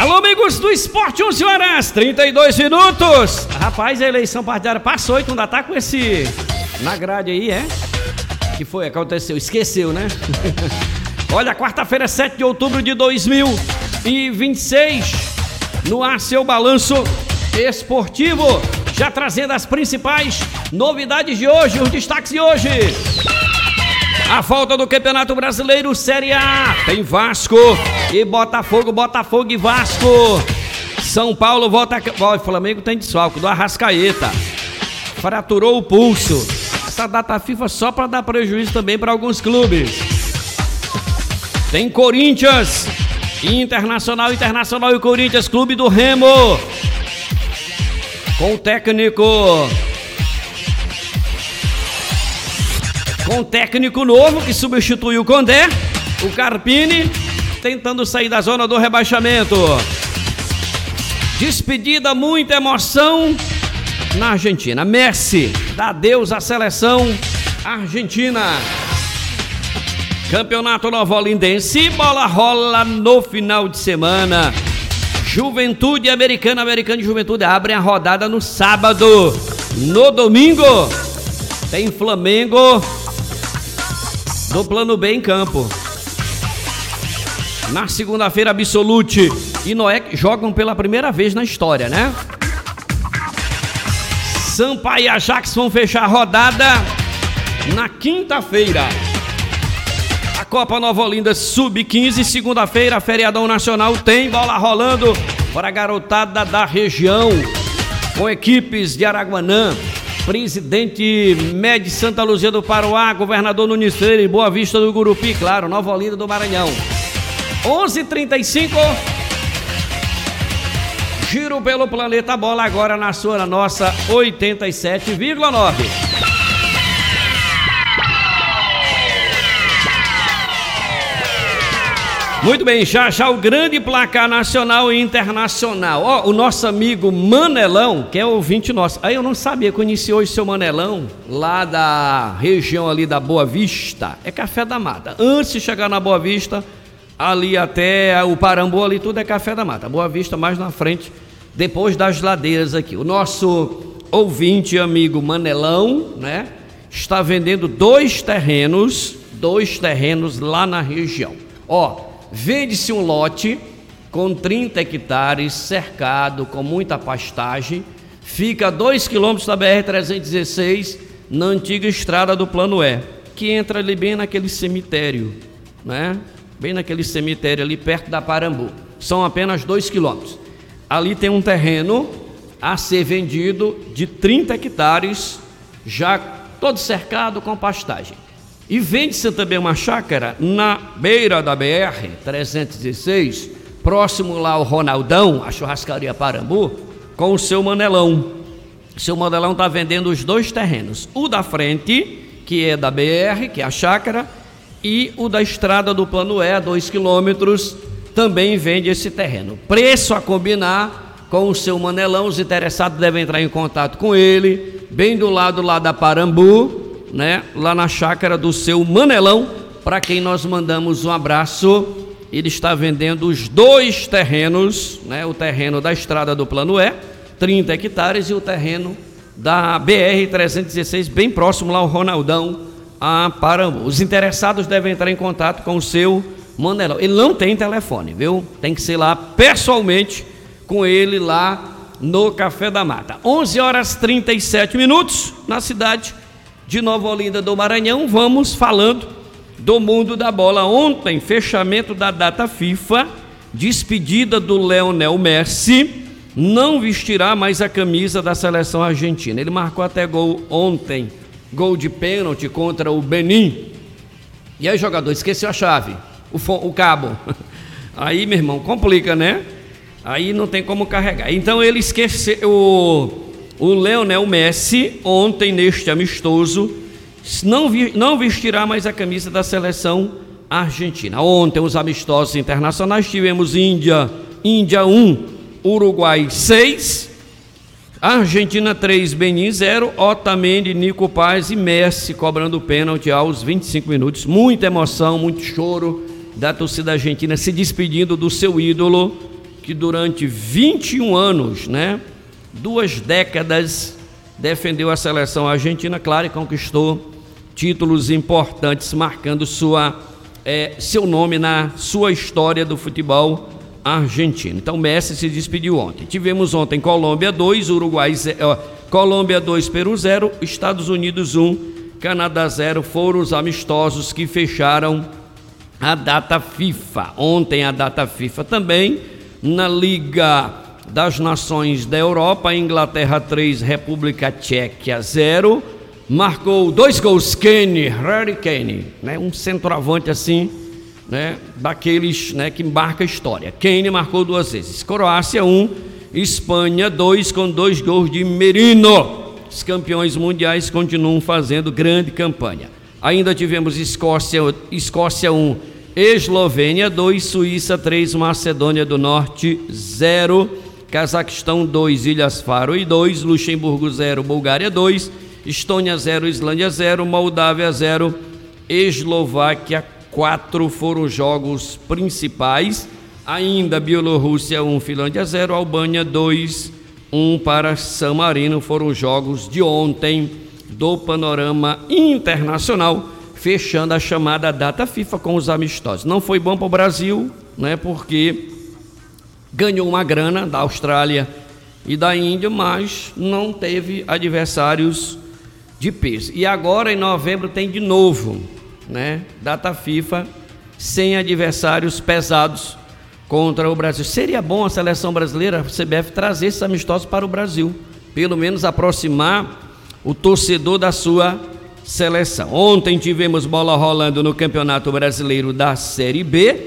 Alô, amigos do Esporte, 11 horas, 32 minutos. Rapaz, a eleição partidária passou e tu ainda tá com esse na grade aí, é? Que foi? Aconteceu? Esqueceu, né? Olha, quarta-feira, 7 de outubro de 2026. No ar, seu balanço esportivo. Já trazendo as principais novidades de hoje, os destaques de hoje. A volta do Campeonato Brasileiro Série A. Tem Vasco e Botafogo, Botafogo e Vasco. São Paulo volta. O Flamengo tem desfalque do Arrascaeta. Fraturou o pulso. Essa data FIFA só para dar prejuízo também para alguns clubes. Tem Corinthians, Internacional e Corinthians, Clube do Remo. Com o técnico novo que substituiu o Condé, o Carpini, tentando sair da zona do rebaixamento. Despedida, muita emoção na Argentina. Messi dá adeus à seleção argentina. Campeonato Novolindense, bola rola no final de semana. Juventude Americana e Juventude abrem a rodada no sábado. No domingo tem Flamengo do Plano B em campo. Na segunda-feira, Absolute e Noé jogam pela primeira vez na história, né? Sampaio e Ajax vão fechar a rodada na quinta-feira. A Copa Nova Olinda Sub-15, segunda-feira, feriadão nacional, tem bola rolando para a garotada da região, com equipes de Araguanã, Presidente Médio Santa Luzia do Paroá, Governador Nunes Freire e Boa Vista do Gurupi, claro, Nova Olinda do Maranhão. 11h35, giro pelo planeta bola agora na nossa 87,9. Muito bem, já o grande placar nacional e internacional. Ó, o nosso amigo Manelão, que é ouvinte nosso. Aí eu não sabia, conheci hoje seu Manelão, lá da região ali da Boa Vista. É Café da Mata. Antes de chegar na Boa Vista, ali até o Parambu, ali tudo é Café da Mata. Boa Vista mais na frente, depois das ladeiras aqui. O nosso ouvinte amigo Manelão, né, está vendendo dois terrenos lá na região. Ó, vende-se um lote com 30 hectares, cercado, com muita pastagem. Fica a 2 quilômetros da BR-316, na antiga estrada do Plano E, que entra ali bem naquele cemitério, né? Bem naquele cemitério ali perto da Parambu. São apenas 2 quilômetros. Ali tem um terreno a ser vendido de 30 hectares, já todo cercado com pastagem. E vende-se também uma chácara na beira da BR-316, próximo lá ao Ronaldão, a churrascaria Parambu, com o seu Manelão. O seu Manelão está vendendo os dois terrenos, o da frente, que é da BR, que é a chácara, e o da estrada do Plano E, a 2 quilômetros, também vende esse terreno. Preço a combinar com o seu Manelão, os interessados devem entrar em contato com ele, bem do lado lá da Parambu, né, lá na chácara do seu Manelão, para quem nós mandamos um abraço. Ele está vendendo os dois terrenos, né, o terreno da estrada do Plano E, 30 hectares, e o terreno da BR-316, bem próximo lá ao Ronaldão, a Parambu. Os interessados devem entrar em contato com o seu Manelão. Ele não tem telefone, viu? Tem que ser lá pessoalmente com ele lá no Café da Mata. 11h37 na cidade de Nova Olinda do Maranhão. Vamos falando do mundo da bola. Ontem, fechamento da data FIFA, despedida do Lionel Messi, não vestirá mais a camisa da seleção argentina. Ele marcou até gol ontem, gol de pênalti contra o Benin. E aí, jogador, esqueceu a chave, o cabo. Aí, meu irmão, complica, né? Aí não tem como carregar. Então ele esqueceu. O Lionel Messi, ontem neste amistoso, não vestirá mais a camisa da seleção argentina. Ontem, os amistosos internacionais, tivemos Índia 1, Uruguai 6, Argentina 3, Benin 0, Otamendi, Nico Paz e Messi cobrando pênalti aos 25 minutos. Muita emoção, muito choro da torcida argentina se despedindo do seu ídolo, que durante 21 anos, né, 2 décadas, defendeu a seleção argentina, claro, e conquistou títulos importantes, marcando seu nome na sua história do futebol argentino. Então Messi se despediu ontem. Tivemos ontem Colômbia 2, Colômbia 2, Peru 0, Estados Unidos 1, Canadá 0, foram os amistosos que fecharam a data FIFA. Ontem a data FIFA também, na Liga das Nações da Europa, Inglaterra 3, República Tcheca 0, marcou 2 gols Harry Kane, né, um centroavante assim, né, daqueles, né, que marca a história. Kane marcou 2 vezes. Croácia 1, Espanha 2, com 2 gols de Merino. Os campeões mundiais continuam fazendo grande campanha. Ainda tivemos Escócia 1, Eslovênia 2, Suíça 3, Macedônia do Norte 0, Cazaquistão 2, Ilhas Faro 2, Luxemburgo 0, Bulgária 2, Estônia 0, Islândia 0, Moldávia 0, Eslováquia 4 foram os jogos principais. Ainda Bielorrússia 1, Finlândia 0, Albânia 2, 1 para San Marino, foram os jogos de ontem do panorama internacional, fechando a chamada data FIFA com os amistosos. Não foi bom para o Brasil, né, porque ganhou uma grana da Austrália e da Índia, mas não teve adversários de peso. E agora em novembro tem de novo, né, data FIFA sem adversários pesados contra o Brasil. Seria bom a seleção brasileira, a CBF, trazer esses amistosos para o Brasil, pelo menos aproximar o torcedor da sua seleção. Ontem tivemos bola rolando no Campeonato Brasileiro da Série B,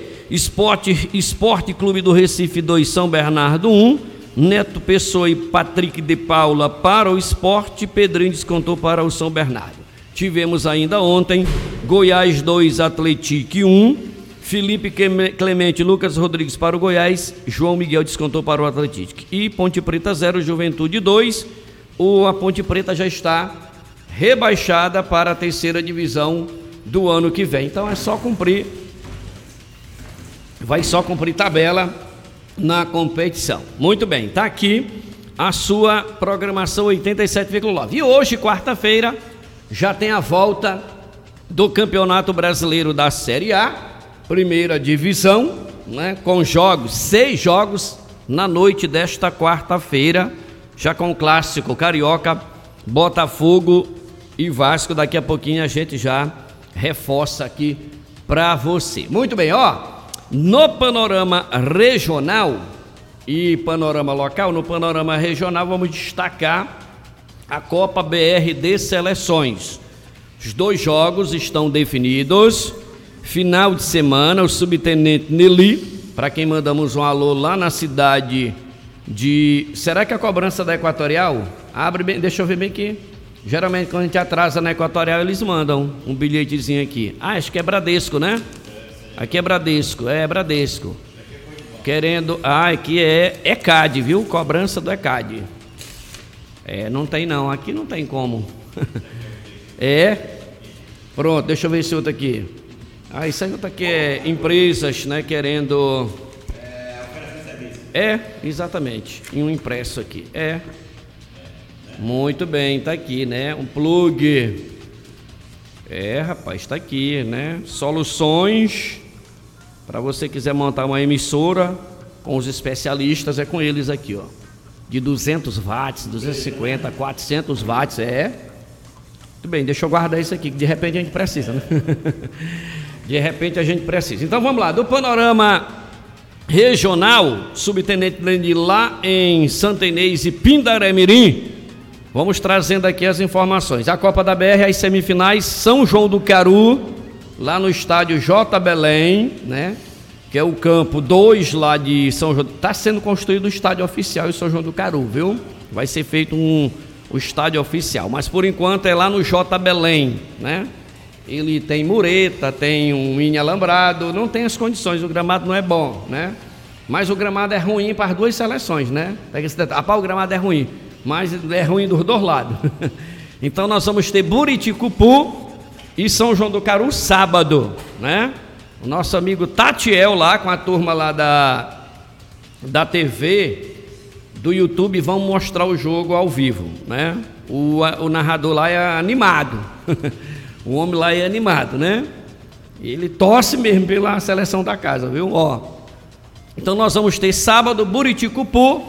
Esporte Clube do Recife 2, São Bernardo 1, Neto Pessoa e Patrick de Paula para o Sport, Pedrinho descontou para o São Bernardo. Tivemos ainda ontem Goiás 2, Atlético 1, Felipe Clemente e Lucas Rodrigues para o Goiás, João Miguel descontou para o Atlético. E Ponte Preta 0, Juventude 2, a Ponte Preta já está rebaixada para a 3ª divisão do ano que vem. Então é só cumprir, vai só cumprir tabela na competição. Muito bem, está aqui a sua programação 87,9. E hoje, quarta-feira, já tem a volta do Campeonato Brasileiro da Série A, 1ª divisão, né, com 6 jogos na noite desta quarta-feira, já com o clássico carioca, Botafogo e Vasco. Daqui a pouquinho a gente já reforça aqui para você. Muito bem, no panorama regional e panorama local, no panorama regional vamos destacar a Copa BR de Seleções. Os 2 jogos estão definidos. Final de semana, o subtenente Nelly, para quem mandamos um alô lá na cidade de... Será que a cobrança da Equatorial? Abre bem, deixa eu ver bem aqui. Geralmente quando a gente atrasa na Equatorial, eles mandam um bilhetezinho aqui. Acho que é Bradesco, né? Aqui é Bradesco, Bradesco. Querendo... aqui é ECAD, viu? Cobrança do ECAD. Não tem não, aqui não tem como. Pronto, deixa eu ver esse outro aqui. Isso aí aqui é empresas, né, querendo... exatamente, em um impresso aqui. Muito bem, tá aqui, né, um plug. Rapaz, tá aqui, né, soluções, para você quiser montar uma emissora com os especialistas, com eles aqui, de 200 watts, 250, 400 watts, Muito bem, deixa eu guardar isso aqui, que de repente a gente precisa, né? De repente a gente precisa. Então vamos lá, do panorama regional, subtenente Lendi lá em Santa Inês e Pindaré-Mirim, vamos trazendo aqui as informações. A Copa da BR, as semifinais, São João do Caru, lá no estádio J. Belém, né? Que é o campo 2 lá de São João. Está sendo construído o estádio oficial em São João do Caru, viu? Vai ser feito o estádio oficial, mas por enquanto é lá no J. Belém, né? Ele tem mureta, tem um mini alambrado, não tem as condições, o gramado não é bom, né? Mas o gramado é ruim para as 2 seleções, né? O gramado é ruim, mas é ruim dos 2 lados. Então nós vamos ter Buriticupu e São João do Caru sábado, né? O nosso amigo Tatiel lá, com a turma lá da TV, do YouTube, vão mostrar o jogo ao vivo, né? O narrador lá é animado, o homem lá é animado, né? Ele torce mesmo pela seleção da casa, viu? Ó, então nós vamos ter sábado Buriticupu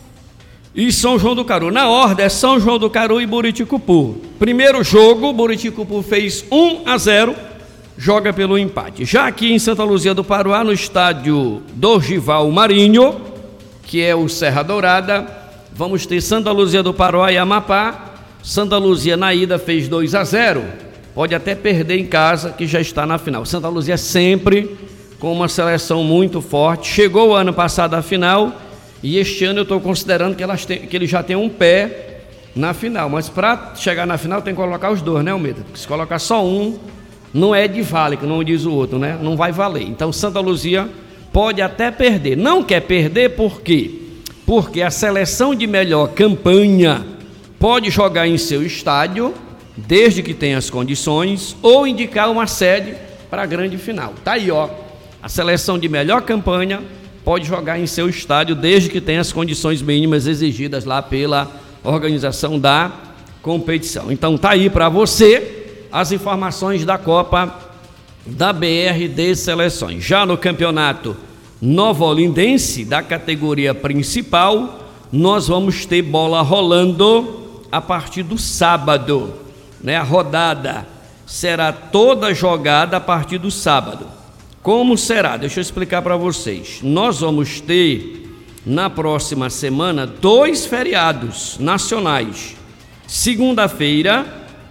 e São João do Caru. Na ordem é São João do Caru e Buriticupu. Primeiro jogo, Buriticupu fez 1-0, joga pelo empate. Já aqui em Santa Luzia do Paruá, no estádio Dorgival Marinho, que é o Serra Dourada, vamos ter Santa Luzia do Paruá e Amapá. Santa Luzia na ida fez 2-0, pode até perder em casa, que já está na final. Santa Luzia sempre com uma seleção muito forte, chegou o ano passado à final, e este ano eu estou considerando que ele já tem um pé na final, mas para chegar na final tem que colocar os dois, né, Almeida? Porque se colocar só um, não é de vale, que não diz o outro, né? Não vai valer. Então Santa Luzia pode até perder. Não quer perder por quê? Porque a seleção de melhor campanha pode jogar em seu estádio, desde que tenha as condições, ou indicar uma sede para a grande final. Tá aí, ó. A seleção de melhor campanha pode jogar em seu estádio, desde que tenha as condições mínimas exigidas lá pela organização da competição. Então tá aí para você as informações da Copa da BR de Seleções. Já no campeonato novolindense, da categoria principal, nós vamos ter bola rolando a partir do sábado, né? A rodada será toda jogada a partir do sábado. Como será? Deixa eu explicar para vocês. Nós vamos ter na próxima semana 2 feriados nacionais. Segunda-feira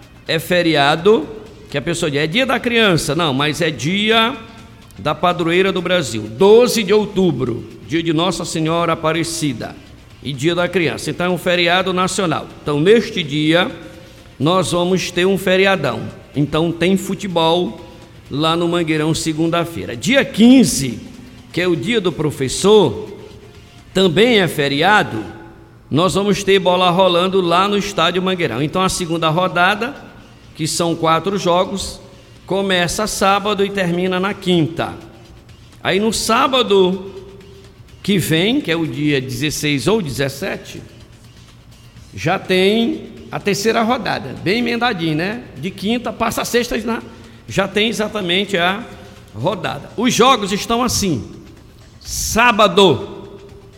é feriado, que a pessoa diz, é dia da criança. Não, mas é dia da padroeira do Brasil. 12 de outubro, dia de Nossa Senhora Aparecida e dia da criança. Então é um feriado nacional. Então neste dia nós vamos ter um feriadão. Então tem futebol lá no Mangueirão segunda-feira. Dia 15, que é o dia do professor, também é feriado. Nós vamos ter bola rolando lá no estádio Mangueirão. Então a segunda rodada, que são 4 jogos, começa sábado e termina na quinta. Aí no sábado que vem, que é o dia 16 ou 17, já tem a terceira rodada, bem emendadinho, né? De quinta passa a sexta, já tem exatamente a rodada. Os jogos estão assim: sábado,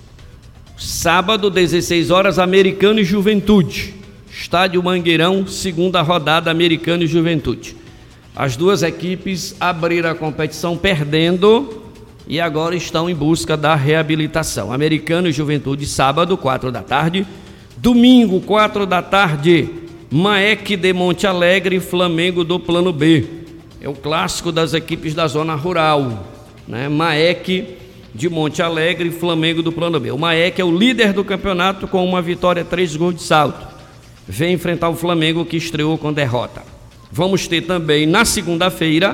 16 horas, Americano e Juventude, estádio Mangueirão, segunda rodada, Americano e Juventude. As duas equipes abriram a competição perdendo e agora estão em busca da reabilitação. Americano e Juventude, sábado, 4 da tarde. Domingo, 4 da tarde, Maek de Monte Alegre e Flamengo do Plano B. É o clássico das equipes da zona rural, né? Maek de Monte Alegre e Flamengo do Plano B. O Maek é o líder do campeonato com uma vitória, 3 gols de saldo. Vem enfrentar o Flamengo, que estreou com derrota. Vamos ter também na segunda-feira,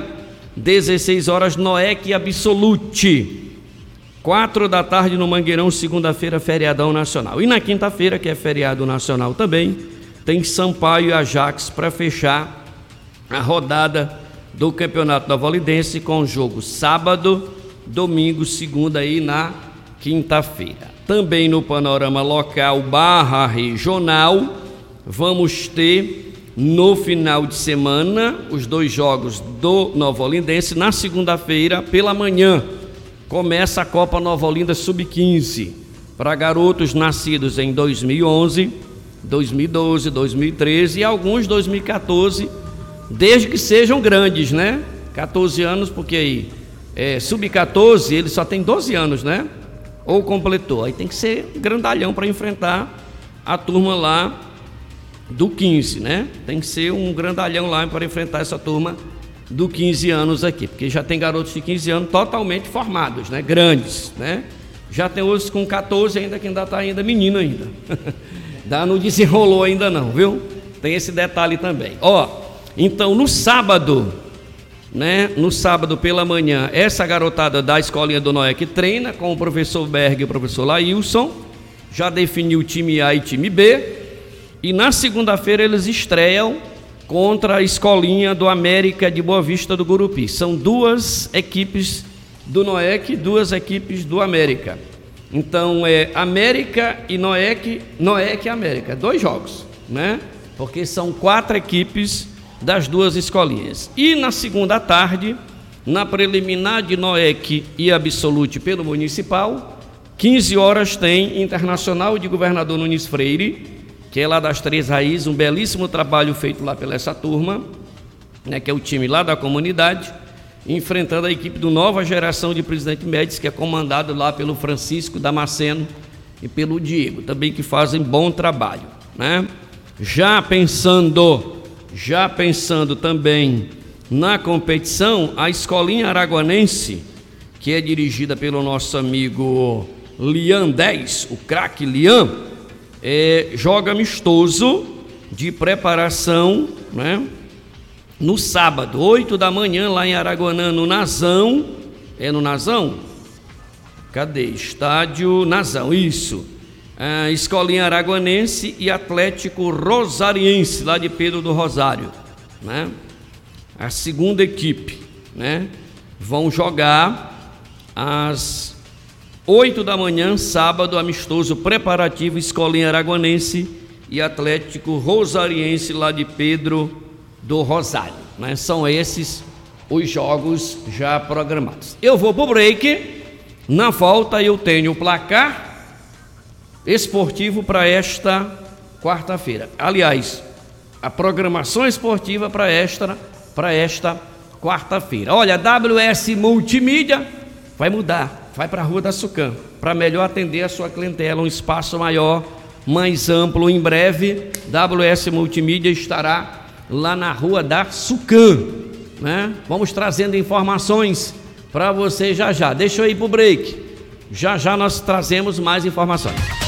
16 horas, Noek e Absolute. 4 da tarde no Mangueirão, segunda-feira, feriadão nacional. E na quinta-feira, que é feriado nacional também, tem Sampaio e Ajax para fechar a rodada do Campeonato Novolindense, com jogo sábado, domingo, segunda e na quinta-feira. Também no panorama local / regional, vamos ter no final de semana os 2 jogos do Novolindense. Na segunda-feira, pela manhã, começa a Copa Nova Olinda Sub-15 para garotos nascidos em 2011, 2012, 2013 e alguns 2014, desde que sejam grandes, né? 14 anos, porque aí Sub-14 ele só tem 12 anos, né? Ou completou, aí tem que ser grandalhão para enfrentar a turma lá do 15, né? Tem que ser um grandalhão lá para enfrentar essa turma do 15 anos aqui, porque já tem garotos de 15 anos totalmente formados, né? Grandes, né? Já tem outros com 14 ainda, que ainda está ainda menino ainda. Não desenrolou ainda não, viu? Tem esse detalhe também. Ó, então no sábado, né? No sábado pela manhã, essa garotada da Escolinha do Noé, que treina com o professor Berg e o professor Laílson, já definiu o time A e time B, e na segunda-feira eles estreiam contra a Escolinha do América de Boa Vista do Gurupi. São 2 equipes do Noé e 2 equipes do América. Então é América e Noek e América, 2 jogos, né? Porque são 4 equipes das 2 escolinhas. E na segunda tarde, na preliminar de Noek e Absolute pelo Municipal, 15 horas tem Internacional de Governador Nunes Freire, que é lá das 3 Raízes, um belíssimo trabalho feito lá pela essa turma, né, que é o time lá da comunidade, enfrentando a equipe do Nova Geração de Presidente Médici, que é comandado lá pelo Francisco Damasceno e pelo Diego, também que fazem bom trabalho, né? Já pensando também na competição, a Escolinha Araguanense, que é dirigida pelo nosso amigo Lian 10, o craque Lian, joga amistoso de preparação, né? No sábado, 8 da manhã, lá em Araguanã, no Nazão. É no Nazão? Cadê? Estádio Nazão, isso. Escolinha Araguanense e Atlético Rosariense, lá de Pedro do Rosário, né? A segunda equipe, né? Vão jogar às 8 da manhã, sábado, amistoso preparativo, Escolinha Araguanense e Atlético Rosariense, lá de Pedro do Rosário, né? São esses os jogos já programados. Eu vou pro break. Na volta eu tenho o placar esportivo para esta quarta-feira. Aliás, a programação esportiva para esta quarta-feira. Olha, a WS Multimídia vai mudar, vai para a Rua da Sucam, para melhor atender a sua clientela, um espaço maior, mais amplo. Em breve, WS Multimídia estará lá na Rua da Sucam, né? Vamos trazendo informações para você já. Deixa eu ir pro break. Já nós trazemos mais informações.